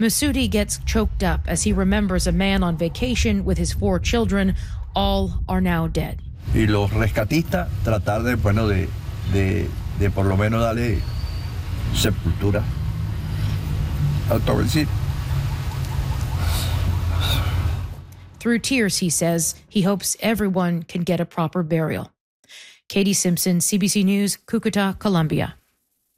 Masudi gets choked up as he remembers a man on vacation with his 4 children. All are now dead. Y los rescatistas tratar de por lo menos darle sepultura. Autopsia. Through tears, he says, he hopes everyone can get a proper burial. Katie Simpson, CBC News, Cucuta, Colombia.